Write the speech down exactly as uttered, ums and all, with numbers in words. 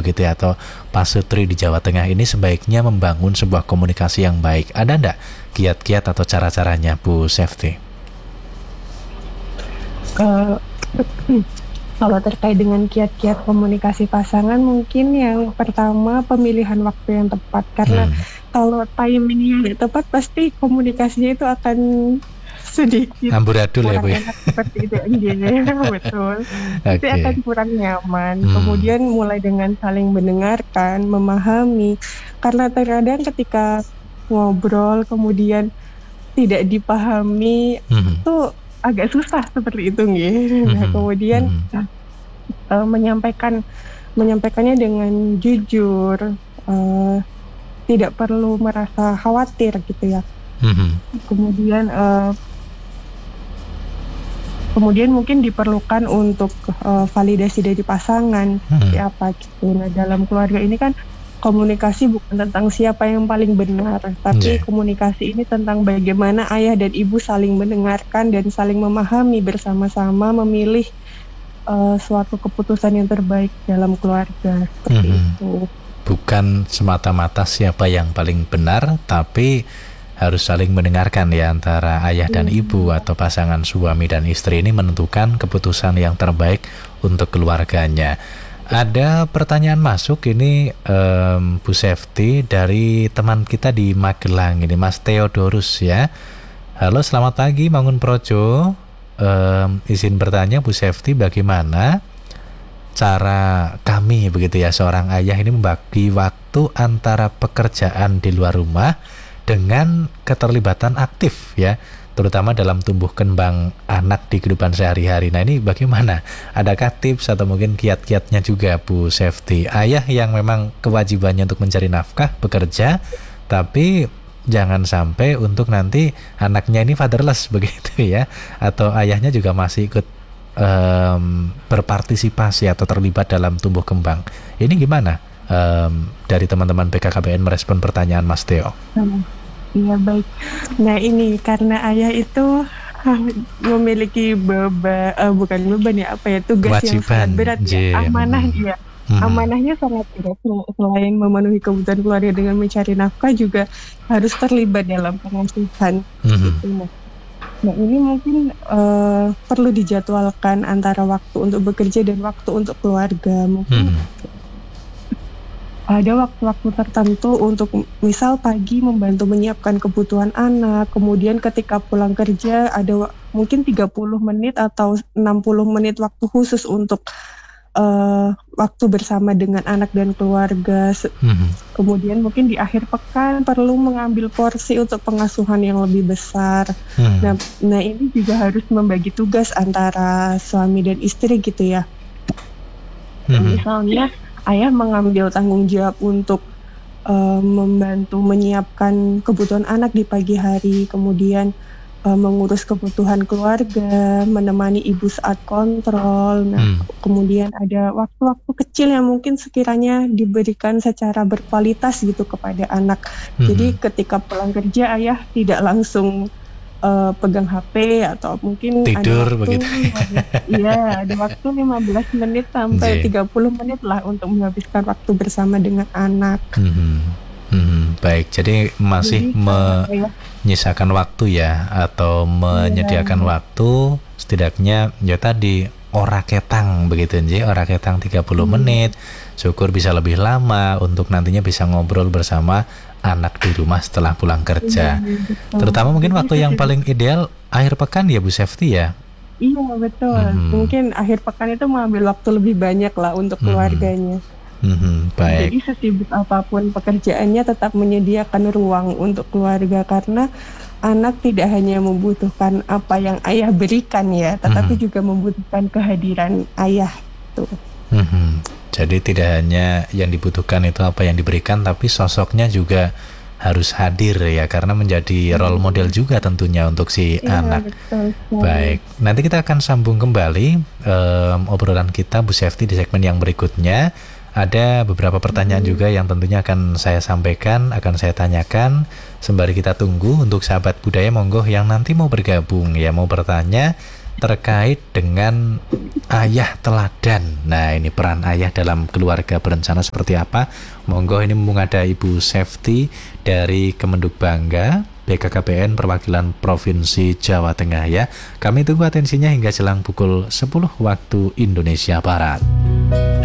begitu ya, atau pasutri di Jawa Tengah ini sebaiknya membangun sebuah komunikasi yang baik. Ada enggak kiat-kiat atau cara-caranya, Bu Sefti? Uh, kalau terkait dengan kiat-kiat komunikasi pasangan, mungkin yang pertama pemilihan waktu yang tepat. Karena hmm. kalau timingnya yang tepat, pasti komunikasinya itu akan sedikit amburadul ya Bu ya? Seperti itu ya, betul. Itu okay. akan kurang nyaman. Hmm. Kemudian mulai dengan saling mendengarkan, memahami. Karena terkadang ketika ngobrol kemudian tidak dipahami, hmm. itu agak susah seperti itu nih. Hmm. Nah, kemudian hmm. uh, menyampaikan menyampaikannya dengan jujur, uh, tidak perlu merasa khawatir gitu ya. Hmm. Kemudian uh, Kemudian mungkin diperlukan untuk uh, validasi dari pasangan hmm. seperti apa gitu. Nah, dalam keluarga ini kan komunikasi bukan tentang siapa yang paling benar, tapi yeah. komunikasi ini tentang bagaimana ayah dan ibu saling mendengarkan dan saling memahami bersama-sama memilih uh, suatu keputusan yang terbaik dalam keluarga seperti hmm. itu. Bukan semata-mata siapa yang paling benar, tapi harus saling mendengarkan ya, antara ayah dan hmm. ibu atau pasangan suami dan istri ini menentukan keputusan yang terbaik untuk keluarganya. Ada pertanyaan masuk ini um, Bu Sefti dari teman kita di Magelang ini, Mas Theodorus ya. Halo, selamat pagi Mangun Projo. Um, izin bertanya Bu Sefti, bagaimana cara kami begitu ya seorang ayah ini membagi waktu antara pekerjaan di luar rumah dengan keterlibatan aktif ya, terutama dalam tumbuh kembang anak di kehidupan sehari-hari. Nah, ini bagaimana? Adakah tips atau mungkin kiat-kiatnya juga Bu Sefti? Ayah yang memang kewajibannya untuk mencari nafkah, bekerja, tapi jangan sampai untuk nanti anaknya ini fatherless begitu ya, atau ayahnya juga masih ikut um, berpartisipasi atau terlibat dalam tumbuh kembang. Ini gimana? Um, dari teman-teman P K K B N merespon pertanyaan Mas Theo. Iya, baik. Nah, ini karena ayah itu memiliki beban, uh, bukan beban ya, apa ya, tugas Wajiban, yang sangat berat ya, amanah ya. Hmm. Amanahnya sangat berat. Selain memenuhi kebutuhan keluarga dengan mencari nafkah, juga harus terlibat dalam pengasuhan. Hmm. Gitu. Nah, nah, ini mungkin uh, perlu dijadwalkan antara waktu untuk bekerja dan waktu untuk keluarga. Mungkin hmm. ada waktu-waktu tertentu untuk misal pagi membantu menyiapkan kebutuhan anak, kemudian ketika pulang kerja ada mungkin tiga puluh menit atau enam puluh menit waktu khusus untuk uh, waktu bersama dengan anak dan keluarga. Mm-hmm. Kemudian mungkin di akhir pekan perlu mengambil porsi untuk pengasuhan yang lebih besar. Mm. Nah, nah ini juga harus membagi tugas antara suami dan istri gitu ya. Mm-hmm. Misalnya ayah mengambil tanggung jawab untuk uh, membantu menyiapkan kebutuhan anak di pagi hari, kemudian uh, mengurus kebutuhan keluarga, menemani ibu saat kontrol. Nah, hmm. kemudian ada waktu-waktu kecil yang mungkin sekiranya diberikan secara berkualitas gitu kepada anak. Hmm. Jadi ketika pulang kerja ayah tidak langsung Uh, pegang H P atau mungkin tidur ada waktu, begitu. Iya, ada waktu lima belas menit sampai J. tiga puluh menit lah untuk menghabiskan waktu bersama dengan anak. Mm-hmm. Mm-hmm. Baik, jadi masih jadi, menyisakan ya. waktu ya, atau menyediakan ya. waktu setidaknya ya tadi ora ketang begitu Nji, ora ketang tiga puluh hmm. menit. Syukur bisa lebih lama untuk nantinya bisa ngobrol bersama anak di rumah setelah pulang kerja. Iya, terutama mungkin waktu yang paling ideal akhir pekan ya Bu Sefti ya. Iya, betul. Hmm. Mungkin akhir pekan itu mengambil waktu lebih banyak lah untuk keluarganya. Hmm. Baik. Jadi sesibuk apapun pekerjaannya tetap menyediakan ruang untuk keluarga, karena anak tidak hanya membutuhkan apa yang ayah berikan ya, tetapi hmm. juga membutuhkan kehadiran ayah tuh. Hmm. Jadi tidak hanya yang dibutuhkan itu apa yang diberikan, tapi sosoknya juga harus hadir ya, karena menjadi role model juga tentunya untuk si ya, anak. Betul, betul. Baik, nanti kita akan sambung kembali um, obrolan kita Bu Sefti di segmen yang berikutnya. Ada beberapa pertanyaan hmm. juga yang tentunya akan saya sampaikan, akan saya tanyakan. Sembari kita tunggu untuk sahabat budaya monggo yang nanti mau bergabung ya, mau bertanya terkait dengan ayah teladan. Nah, ini peran ayah dalam keluarga berencana seperti apa? Monggo, ini mumpung ada Ibu Safety dari Kemenduk Bangga B K K B N perwakilan Provinsi Jawa Tengah ya. Kami tunggu atensinya hingga jelang pukul sepuluh waktu Indonesia Barat.